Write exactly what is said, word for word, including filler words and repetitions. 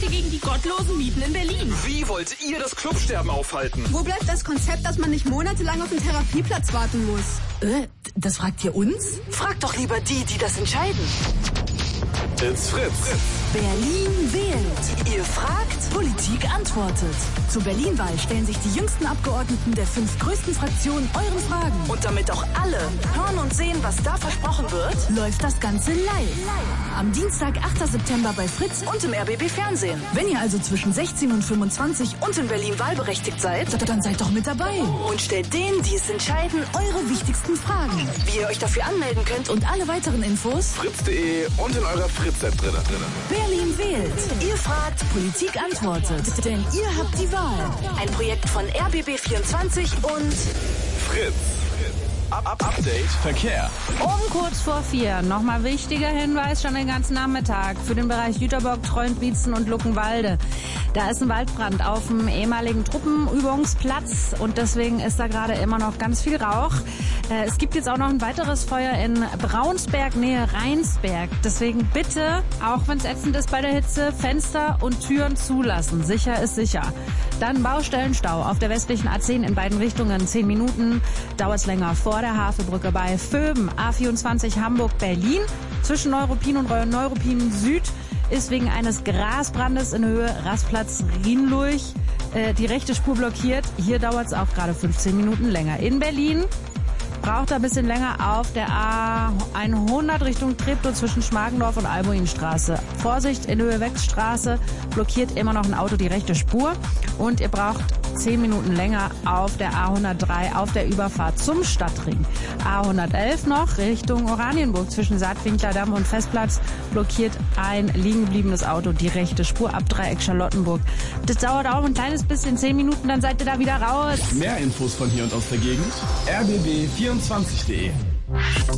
gegen die gottlosen Mieten in Berlin. Wie wollt ihr das Clubsterben aufhalten? Wo bleibt das Konzept, dass man nicht monatelang auf den Therapieplatz warten muss? Äh, das fragt ihr uns? Fragt doch lieber die, die das entscheiden. It's Fritz. Berlin wählt. Ihr fragt, Politik antwortet. Zur Berlin-Wahl stellen sich die jüngsten Abgeordneten der fünf größten Fraktionen euren Fragen. und damit auch alle hören und sehen, was da versprochen wird, Läuft das Ganze live. Am Dienstag, achter September bei Fritz. und im R B B Fernsehen. Wenn ihr also zwischen sechzehn und fünfundzwanzig Und in Berlin wahlberechtigt seid, dann seid doch mit dabei. und stellt denen, die es entscheiden, Eure wichtigsten Fragen. wie ihr euch dafür anmelden könnt. Und Und alle weiteren Infos. fritz punkt de und in eurer Fritz-App drin. Berlin wählt. ihr fragt, Politik antwortet. Denn ihr habt die Wahl. ein Projekt von R B B vierundzwanzig und Fritz. Up, up, Update Verkehr. Um kurz vor vier. Nochmal wichtiger Hinweis schon den ganzen Nachmittag für den Bereich Jüterbock, Treuenbietzen und Luckenwalde. Da ist ein Waldbrand auf dem ehemaligen Truppenübungsplatz und deswegen ist da gerade immer noch ganz viel Rauch. Äh, es gibt jetzt auch noch ein weiteres Feuer in Braunsberg, Nähe Rheinsberg. Deswegen bitte, auch wenn es ätzend ist bei der Hitze, Fenster und Türen zulassen. Sicher ist sicher. Dann Baustellenstau auf der westlichen A zehn in beiden Richtungen. Zehn Minuten dauert es länger vor der Havelbrücke bei Vöben. A vierundzwanzig Hamburg-Berlin zwischen Neuruppin und Neuruppin Süd ist wegen eines Grasbrandes in Höhe Rastplatz Rienlurch äh, die rechte Spur blockiert. Hier dauert es auch gerade fünfzehn Minuten länger. In Berlin braucht er ein bisschen länger auf der A hundert Richtung Treptow zwischen Schmargendorf und Albuinstraße. Vorsicht, in Höhe Wechstraße blockiert immer noch ein Auto die rechte Spur und ihr braucht zehn Minuten länger auf der A hundertdrei auf der Überfahrt zum Stadtring. A hundertelf noch Richtung Oranienburg zwischen Saatwinkler Damm und Festplatz blockiert ein liegen gebliebenes Auto die rechte Spur ab Dreieck Charlottenburg. Das dauert auch ein kleines bisschen, zehn Minuten, dann seid ihr da wieder raus. Mehr Infos von hier und aus der Gegend. R B B vierundzwanzig punkt de